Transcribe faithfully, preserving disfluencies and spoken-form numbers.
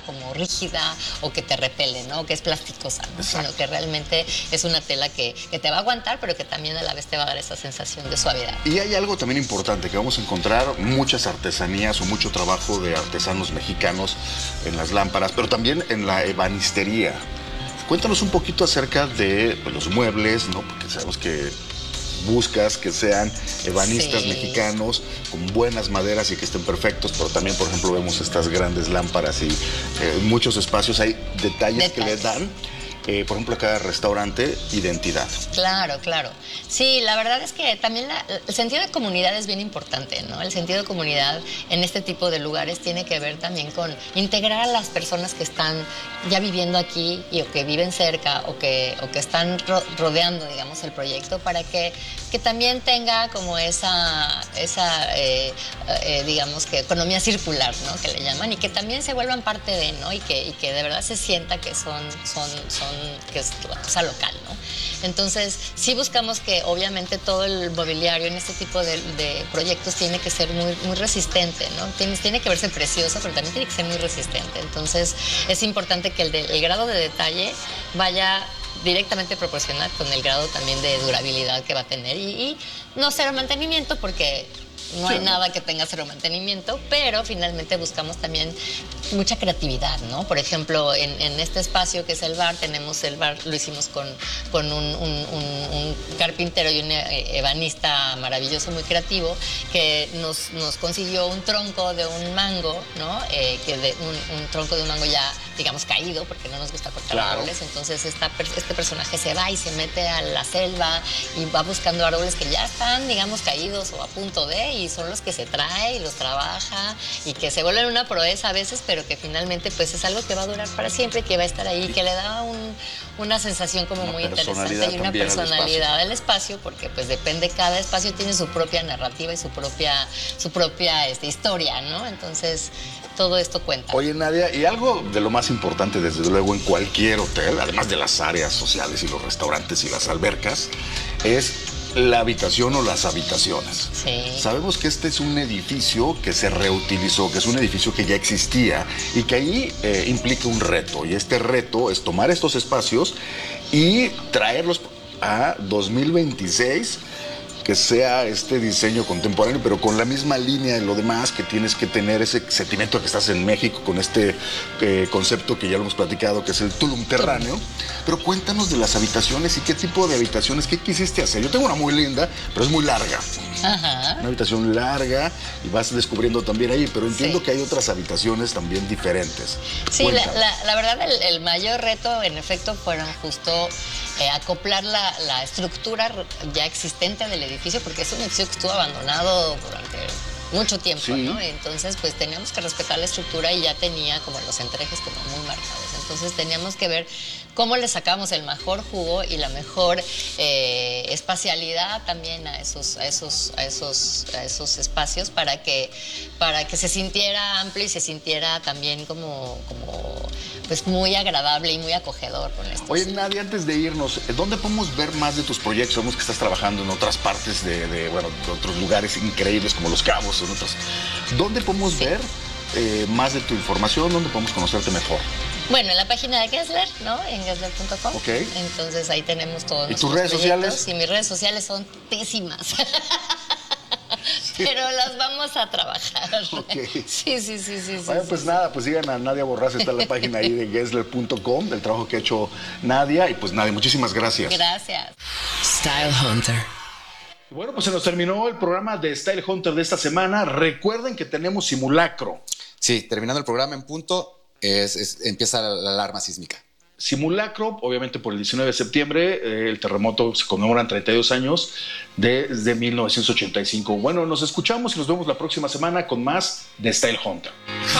como rígida o que te repele, ¿no? O que es plasticosa, ¿no? Sino que realmente es una tela que, que te va a aguantar, pero que también a la vez te va a dar esa sensación de suavidad. Y hay algo también importante, que vamos a encontrar muchas artesanías o mucho trabajo de artesanos mexicanos en las lámparas, pero también en la ebanistería. Cuéntanos un poquito acerca de pues, los muebles, ¿no? Porque sabemos que buscas que sean ebanistas sí. mexicanos con buenas maderas y que estén perfectos, pero también, por ejemplo, vemos estas grandes lámparas y eh, muchos espacios, hay detalles, detalles. que le dan, eh, por ejemplo, a cada restaurante, identidad. Claro, claro. Sí, la verdad es que también la, el sentido de comunidad es bien importante, ¿no? El sentido de comunidad en este tipo de lugares tiene que ver también con integrar a las personas que están ya viviendo aquí y o que viven cerca o que, o que están ro rodeando, digamos, el proyecto para que, que también tenga como esa, esa eh, eh, digamos, que economía circular, ¿no? Que le llaman, y que también se vuelvan parte de, ¿no? Y que, y que de verdad se sienta que son, son, son que es la cosa local, ¿no? Entonces, sí buscamos que obviamente todo el mobiliario en este tipo de, de proyectos tiene que ser muy, muy resistente, ¿no? Tiene, tiene que verse precioso, pero también tiene que ser muy resistente. Entonces, es importante que el, de, el grado de detalle vaya directamente proporcional con el grado también de durabilidad que va a tener. Y, y no cero mantenimiento, porque no hay nada que tenga cero mantenimiento, pero finalmente buscamos también mucha creatividad, ¿no? Por ejemplo, en, en este espacio que es el bar, tenemos el bar, lo hicimos con, con un, un, un, un carpintero y un ebanista maravilloso, muy creativo, que nos, nos consiguió un tronco de un mango, ¿no? Eh, que de un, un tronco de un mango ya, digamos, caído, porque no nos gusta cortar claro. árboles. Entonces esta, este personaje se va y se mete a la selva y va buscando árboles que ya están, digamos, caídos o a punto de, y son los que se trae y los trabaja y que se vuelven una proeza a veces, pero que finalmente pues es algo que va a durar para siempre, que va a estar ahí, que le da un, una sensación como una muy interesante y una personalidad al espacio, porque pues depende, cada espacio tiene su propia narrativa y su propia, su propia este, historia, ¿no? Entonces todo esto cuenta. Oye, Nadia, y algo de lo más importante desde luego en cualquier hotel, además de las áreas sociales y los restaurantes y las albercas, es la habitación o las habitaciones. Sí. Sabemos que este es un edificio que se reutilizó, que es un edificio que ya existía y que ahí eh, implica un reto. Y este reto es tomar estos espacios y traerlos a dos mil veintiséis, que sea este diseño contemporáneo, pero con la misma línea de lo demás, que tienes que tener ese sentimiento de que estás en México, con este eh, concepto que ya lo hemos platicado, que es el Tulum terráneo. Pero cuéntanos de las habitaciones y qué tipo de habitaciones, qué quisiste hacer. Yo tengo una muy linda, pero es muy larga. Ajá. Una habitación larga y vas descubriendo también ahí, pero entiendo sí. que hay otras habitaciones también diferentes. Sí, la, la, la verdad el, el mayor reto en efecto fueron justo eh, acoplar la, la estructura ya existente del edificio, porque es un edificio que estuvo abandonado durante mucho tiempo, sí. ¿no? Entonces pues teníamos que respetar la estructura y ya tenía como los entrejes como muy marcados. Entonces teníamos que ver cómo le sacamos el mejor jugo y la mejor eh, espacialidad también a esos, a esos, a esos, a esos espacios para que, para que se sintiera amplio y se sintiera también como, como pues muy agradable y muy acogedor con esto. Oye, Nadia, antes de irnos, ¿dónde podemos ver más de tus proyectos? Sabemos que estás trabajando en otras partes de, de, bueno, de otros lugares increíbles como Los Cabos, en otros. ¿Dónde podemos sí. ver eh, más de tu información? ¿Dónde podemos conocerte mejor? Bueno, en la página de Gessler, ¿no? En Gessler punto com. Ok. Entonces ahí tenemos todos. ¿Y tus redes sociales? Y mis redes sociales son pésimas. Sí. Pero las vamos a trabajar. Okay. Sí, sí, sí, sí. Bueno, sí, pues sí, nada, pues sigan a Nadia Borrás, está en la página ahí de Gessler punto com, del trabajo que ha hecho Nadia. Y pues Nadia, muchísimas gracias. Gracias. Style Hunter. Bueno, pues se nos terminó el programa de Style Hunter de esta semana. Recuerden que tenemos simulacro. Sí, terminando el programa en punto, es, es, empieza la, la alarma sísmica. Simulacro, obviamente por el diecinueve de septiembre, eh, el terremoto se conmemoran treinta y dos años desde mil novecientos ochenta y cinco. Bueno, nos escuchamos y nos vemos la próxima semana con más de Style Hunter.